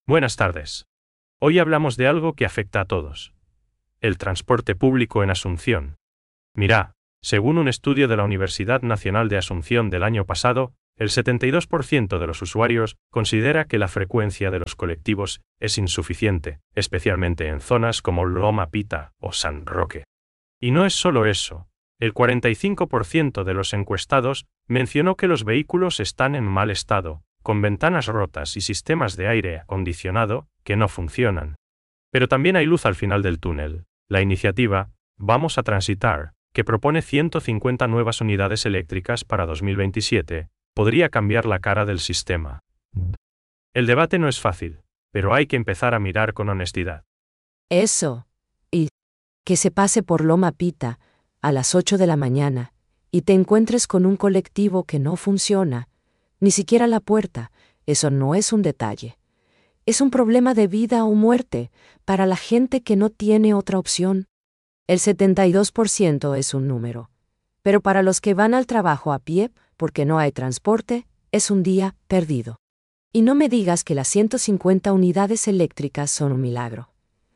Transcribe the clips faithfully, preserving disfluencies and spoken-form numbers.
Buenas tardes. Hoy hablamos de algo que afecta a todos. El transporte público en Asunción. Mirá, según un estudio de la Universidad Nacional de Asunción del año pasado, el setenta y dos por ciento de los usuarios considera que la frecuencia de los colectivos es insuficiente, especialmente en zonas como Loma Pita o San Roque. Y no es solo eso. El cuarenta y cinco por ciento de los encuestados mencionó que los vehículos están en mal estado, con ventanas rotas y sistemas de aire acondicionado que no funcionan. Pero también hay luz al final del túnel. La iniciativa Vamos a Transitar, que propone ciento cincuenta nuevas unidades eléctricas para dos mil veintisiete, podría cambiar la cara del sistema. El debate no es fácil, pero hay que empezar a mirar con honestidad. Eso. Y que se pase por Loma Pita a las ocho de la mañana y te encuentres con un colectivo que no funciona, ni siquiera la puerta, eso no es un detalle. Es un problema de vida o muerte para la gente que no tiene otra opción. El setenta y dos por ciento es un número. Pero para los que van al trabajo a pie, porque no hay transporte, es un día perdido. Y no me digas que las ciento cincuenta unidades eléctricas son un milagro.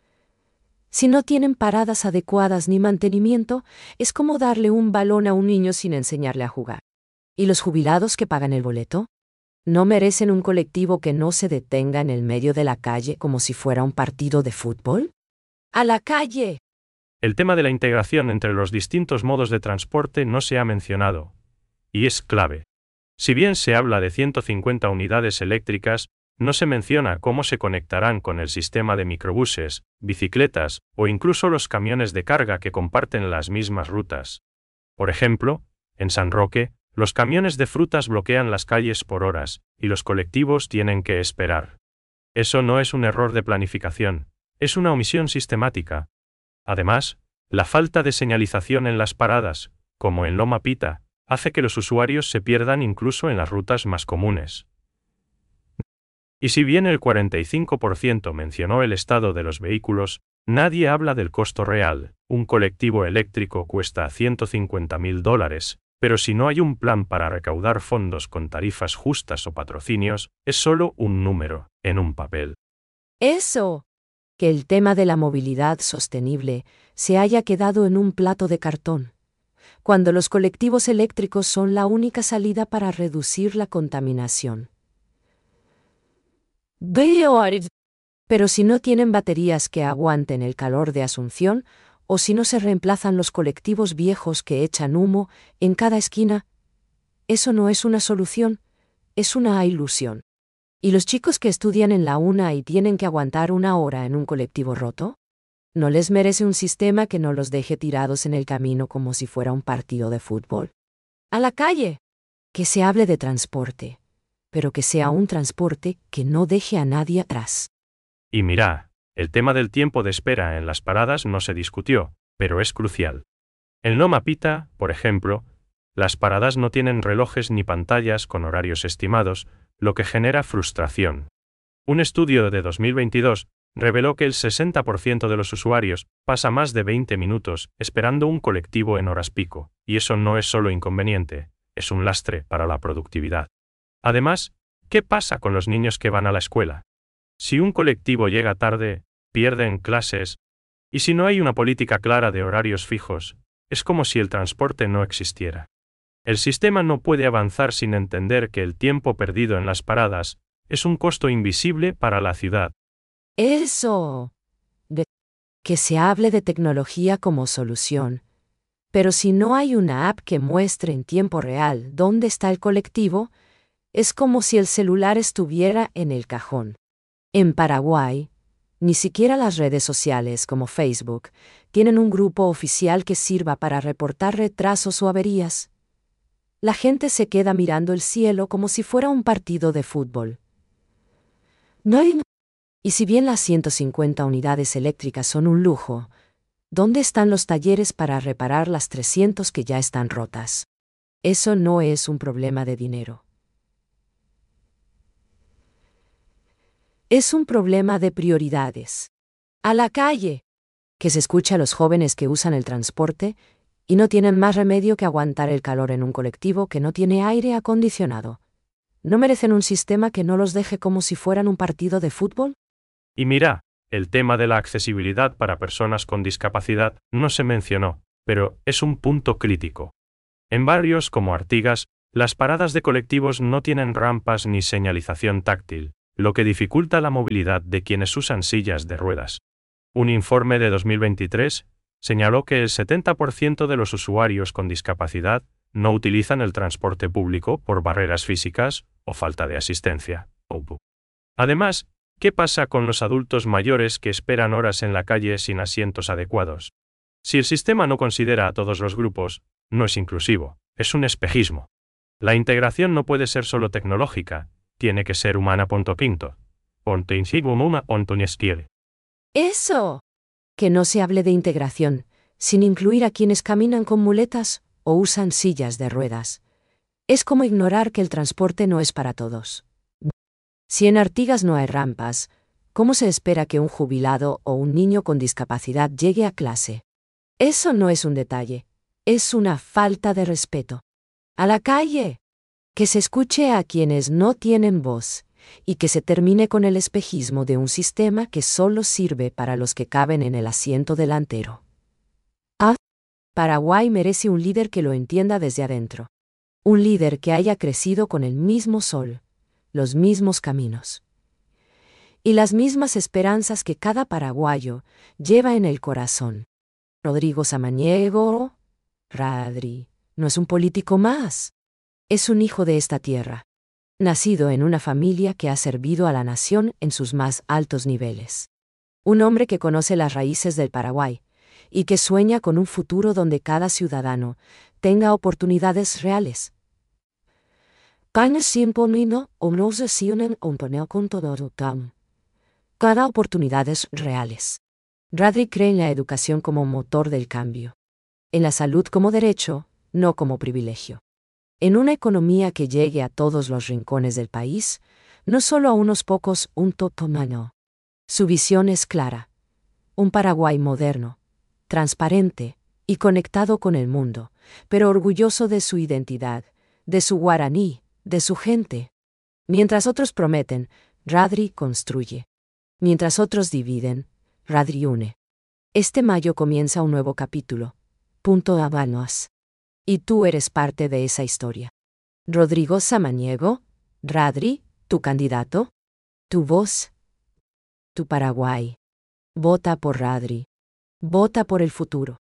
Si no tienen paradas adecuadas ni mantenimiento, es como darle un balón a un niño sin enseñarle a jugar. ¿Y los jubilados que pagan el boleto? ¿No merecen un colectivo que no se detenga en el medio de la calle como si fuera un partido de fútbol? ¡A la calle! El tema de la integración entre los distintos modos de transporte no se ha mencionado. Y es clave. Si bien se habla de ciento cincuenta unidades eléctricas, no se menciona cómo se conectarán con el sistema de microbuses, bicicletas o incluso los camiones de carga que comparten las mismas rutas. Por ejemplo, en San Roque, los camiones de frutas bloquean las calles por horas, y los colectivos tienen que esperar. Eso no es un error de planificación, es una omisión sistemática. Además, la falta de señalización en las paradas, como en Loma Pita, hace que los usuarios se pierdan incluso en las rutas más comunes. Y si bien el cuarenta y cinco por ciento mencionó el estado de los vehículos, nadie habla del costo real. Un colectivo eléctrico cuesta ciento cincuenta mil dólares, pero si no hay un plan para recaudar fondos con tarifas justas o patrocinios, es solo un número, en un papel. Eso. Que el tema de la movilidad sostenible se haya quedado en un plato de cartón, cuando los colectivos eléctricos son la única salida para reducir la contaminación. Pero si no tienen baterías que aguanten el calor de Asunción, o si no se reemplazan los colectivos viejos que echan humo en cada esquina, eso no es una solución, es una ilusión. ¿Y los chicos que estudian en la UNA y tienen que aguantar una hora en un colectivo roto? ¿No les merece un sistema que no los deje tirados en el camino como si fuera un partido de fútbol? ¡A la calle! Que se hable de transporte, pero que sea un transporte que no deje a nadie atrás. Y mirá, el tema del tiempo de espera en las paradas no se discutió, pero es crucial. En Loma Pita, por ejemplo, las paradas no tienen relojes ni pantallas con horarios estimados, lo que genera frustración. Un estudio de dos mil veintidós reveló que el sesenta por ciento de los usuarios pasa más de veinte minutos esperando un colectivo en horas pico, y eso no es solo inconveniente, es un lastre para la productividad. Además, ¿qué pasa con los niños que van a la escuela? Si un colectivo llega tarde, pierden clases, y si no hay una política clara de horarios fijos, es como si el transporte no existiera. El sistema no puede avanzar sin entender que el tiempo perdido en las paradas es un costo invisible para la ciudad. Eso. De que se hable de tecnología como solución. Pero si no hay una app que muestre en tiempo real dónde está el colectivo, es como si el celular estuviera en el cajón. En Paraguay, ni siquiera las redes sociales como Facebook tienen un grupo oficial que sirva para reportar retrasos o averías. La gente se queda mirando el cielo como si fuera un partido de fútbol. No hay... Y si bien las ciento cincuenta unidades eléctricas son un lujo, ¿dónde están los talleres para reparar las trescientas que ya están rotas? Eso no es un problema de dinero. Es un problema de prioridades. ¡A la calle! Que se escuche a los jóvenes que usan el transporte y no tienen más remedio que aguantar el calor en un colectivo que no tiene aire acondicionado. ¿No merecen un sistema que no los deje como si fueran un partido de fútbol? Y mira, el tema de la accesibilidad para personas con discapacidad no se mencionó, pero es un punto crítico. En barrios como Artigas, las paradas de colectivos no tienen rampas ni señalización táctil, lo que dificulta la movilidad de quienes usan sillas de ruedas. Un informe de dos mil veintitrés señaló que el setenta por ciento de los usuarios con discapacidad no utilizan el transporte público por barreras físicas o falta de asistencia. Además, ¿qué pasa con los adultos mayores que esperan horas en la calle sin asientos adecuados? Si el sistema no considera a todos los grupos, no es inclusivo, es un espejismo. La integración no puede ser solo tecnológica, tiene que ser humana. Pinto. Ponte incibo muma ontonesquiere. ¡Eso! Que no se hable de integración, sin incluir a quienes caminan con muletas o usan sillas de ruedas. Es como ignorar que el transporte no es para todos. Si en Artigas no hay rampas, ¿cómo se espera que un jubilado o un niño con discapacidad llegue a clase? Eso no es un detalle, es una falta de respeto. ¡A la calle! Que se escuche a quienes no tienen voz, y que se termine con el espejismo de un sistema que solo sirve para los que caben en el asiento delantero. Ah, Paraguay merece un líder que lo entienda desde adentro. Un líder que haya crecido con el mismo sol, los mismos caminos y las mismas esperanzas que cada paraguayo lleva en el corazón. Rodrigo Samaniego, Radri, no es un político más. Es un hijo de esta tierra, nacido en una familia que ha servido a la nación en sus más altos niveles. Un hombre que conoce las raíces del Paraguay y que sueña con un futuro donde cada ciudadano tenga oportunidades reales. Cada oportunidades reales. Radri cree en la educación como motor del cambio. En la salud como derecho, no como privilegio. En una economía que llegue a todos los rincones del país, no solo a unos pocos, un totomano. Su visión es clara. Un Paraguay moderno, transparente y conectado con el mundo, pero orgulloso de su identidad, de su guaraní, de su gente. Mientras otros prometen, Radri construye. Mientras otros dividen, Radri une. Este mayo comienza un nuevo capítulo. Punto Habanos. Y tú eres parte de esa historia. Rodrigo Samaniego, Radri, tu candidato, tu voz, tu Paraguay. Vota por Radri. Vota por el futuro.